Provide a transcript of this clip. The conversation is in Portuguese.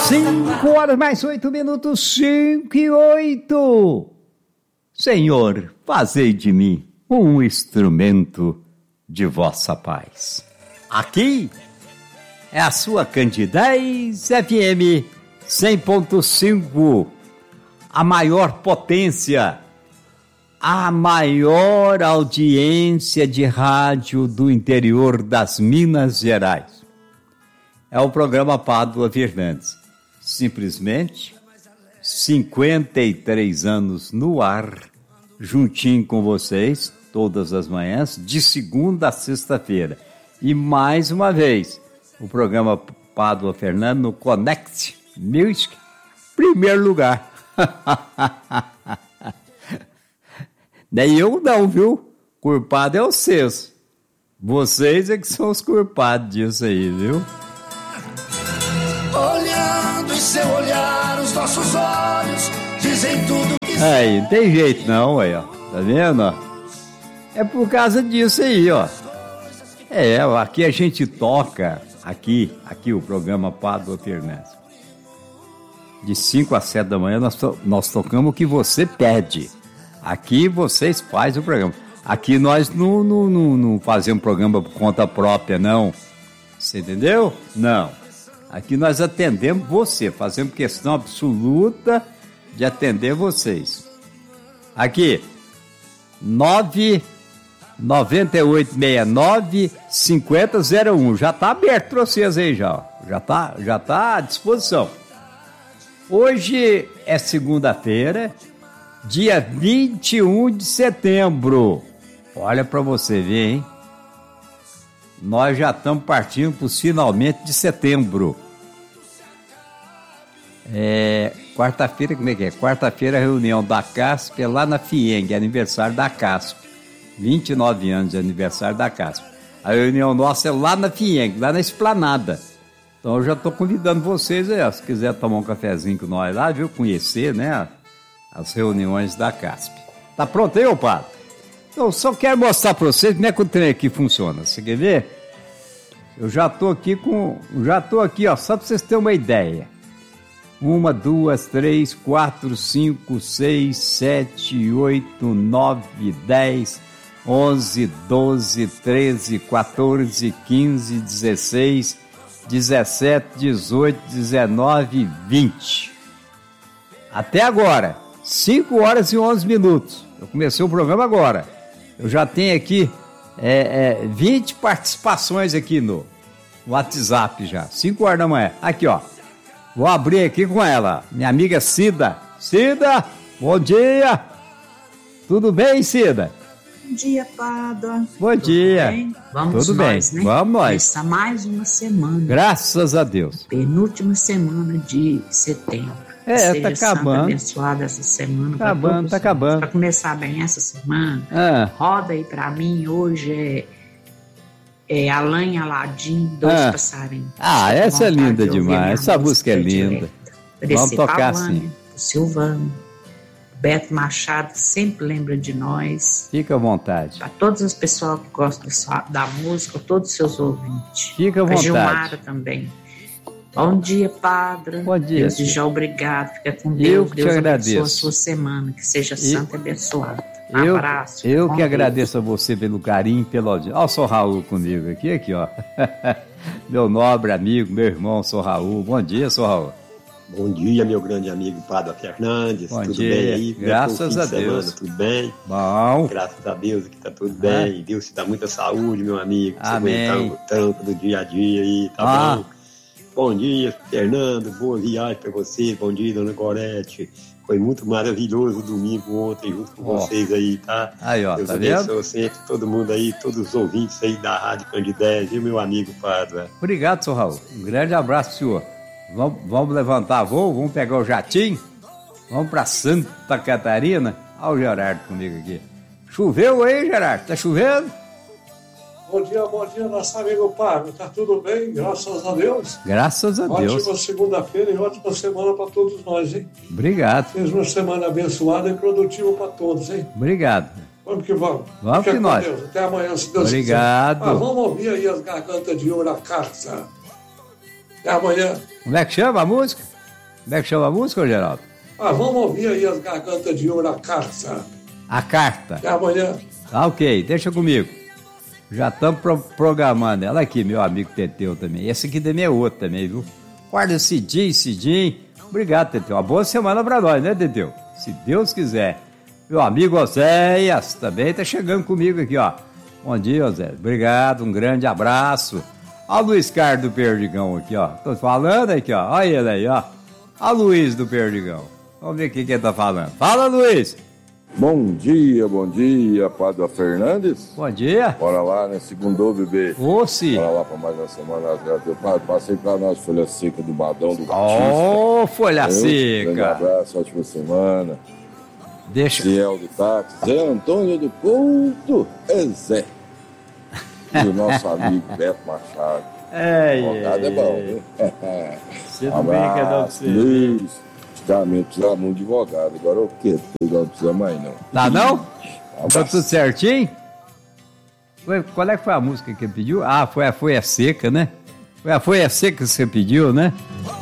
5 horas mais 8 minutos, 5 e 8. Senhor, fazei de mim um instrumento de vossa paz. Aqui é a sua Candidez FM 100.5, a maior potência, a maior audiência de rádio do interior das Minas Gerais. É o programa Pádua Fernandes. Simplesmente 53 anos no ar, juntinho com vocês, todas as manhãs, de segunda a sexta-feira. E mais uma vez, o programa Pádua Fernandes no Connect Music, primeiro lugar. Nem eu não, viu? Culpado é vocês. Vocês é que são os culpados disso aí, viu? Olhando em seu olhar, os nossos olhos dizem tudo que... Aí, não tem jeito não, aí, ó. Tá vendo, ó? É por causa disso aí, ó. É, aqui a gente toca, aqui o programa Pádua Fernandes. De 5 a 7 da manhã nós tocamos o que você pede. Aqui vocês fazem o programa. Aqui nós não fazemos programa por conta própria, não. Você entendeu? Não. Aqui nós atendemos você, fazemos questão absoluta de atender vocês. Aqui, 99869-5001. Já está aberto para vocês aí já. Já tá à disposição. Hoje é segunda-feira, dia 21 de setembro. Olha para você ver, hein? Nós já estamos partindo para os finalmente de setembro. Quarta-feira, como é que é? Quarta-feira a reunião da CASP é lá na FIENG, aniversário da CASP. 29 anos de aniversário da CASP. A reunião nossa é lá na FIENG, lá na Esplanada. Então eu já estou convidando vocês aí, ó, se quiser tomar um cafezinho com nós lá, viu? Conhecer, né? As reuniões da CASP. Tá pronto aí, ô padre? Eu só quero mostrar para vocês como é que o trem aqui funciona. Você quer ver? Eu já estou aqui, ó, só para vocês terem uma ideia. 1, 2, 3, 4, 5, 6, 7, 8, 9, 10, 11, 12, 13, 14, 15, 16, 17, 18, 19, 20. Até agora, 5 horas e 11 minutos. Eu comecei o programa agora. Eu já tenho aqui 20 participações aqui no WhatsApp já. 5 horas da manhã. Aqui, ó. Vou abrir aqui com ela. Minha amiga Cida. Cida, bom dia. Tudo bem, Cida? Bom dia, Pádua. Bom dia. Bem? Vamos tudo nós, bem, né? vamos nós. Começar mais uma semana. Graças a Deus. Penúltima semana de setembro. Tá acabando. Abençoada essa semana. Tá acabando. Para começar bem essa semana, roda aí pra mim. Hoje é Alain Aladim, Dois Passarinhos. Essa é linda demais. Essa música é linda. Vamos tocar assim. O Silvano, Beto Machado sempre lembra de nós. Fica à vontade. Para todas as pessoas que gostam da música, todos os seus ouvintes. Fica à vontade. Gilmara também. Bom dia, Padre. Bom dia. Deus seja obrigado. Fica com Deus. Deus abençoe a sua semana. Que seja santa e abençoada. Um abraço. Eu que agradeço a você pelo carinho, pelo audiência. Olha o Sr. Raul comigo aqui, ó. Meu nobre amigo, meu irmão, Sr. Raul. Bom dia, Sr. Raul. Bom dia, meu grande amigo Pádua Fernandes. Bom tudo dia. Bem aí? Graças a Deus. Semana, tudo bem? Bom. Graças a Deus que tá tudo bem. Deus te dá muita saúde, meu amigo. Amém. Você aguentando o trampo do dia a dia aí, tá bom? Bom dia, Fernando. Boa viagem pra você. Bom dia, dona Gorete. Foi muito maravilhoso o domingo ontem junto com vocês aí, tá? Aí, ó, Deus tá abençoe vendo? sempre, todo mundo aí, todos os ouvintes aí da Rádio Candidez, viu, meu amigo Pádua? Obrigado, Sr. Raul. Um grande abraço, senhor. Vamos levantar voo, vamos pegar o jatinho, vamos pra Santa Catarina. Olha o Gerardo comigo aqui. Choveu aí, Gerardo? Tá chovendo? Bom dia, nosso amigo Pádua. Tá tudo bem, graças a Deus. Graças a Deus. Ótima segunda-feira e ótima semana para todos nós, hein? Obrigado. Seja uma semana abençoada e produtiva para todos, hein? Obrigado. Vamos que vamos. Vamos que nós. Deus. Até amanhã, se Deus Obrigado. quiser. Vamos ouvir aí as gargantas de ouro, a carta. Até amanhã. Como é que chama a música? Como é que chama a música, Geraldo? Vamos ouvir aí as Gargantas de Ouro, a carta. A carta. Até amanhã. Tá ok, deixa comigo. Já estamos programando ela aqui, meu amigo Teteu também. Esse aqui também é outro também, viu? Guarda Cidinho. Obrigado, Teteu. Uma boa semana pra nós, né, Teteu? Se Deus quiser. Meu amigo Oséias também tá chegando comigo aqui, ó. Bom dia, Oséias. Obrigado, um grande abraço. Ó o Luiz Carlos do Perdigão aqui, ó. Tô falando aqui, ó. Olha ele aí, ó. Ó o Luiz do Perdigão. Vamos ver o que ele tá falando. Fala, Luiz. Bom dia, Padre Fernandes. Bom dia. Bora lá, né? Segundou, bebê. Ô, sim. Bora lá pra mais uma semana. Padre, passei pra nós, folha seca do Badão do Batista. Ô, folha seca. Um abraço, ótima semana. Deixa. Ziel do Táxi, Zé Antônio do Couto, Zé. E o nosso amigo Beto Machado. Advogado é bom, viu? Você não brinca, não, pra você. Antigamente precisava muito de advogado, agora o quê? Agora não precisa mais, não. Tá não? Tá tudo certinho? Qual é que foi a música que ele pediu? Foi a Folha Seca, né? Foi a Folha Seca que você pediu, né?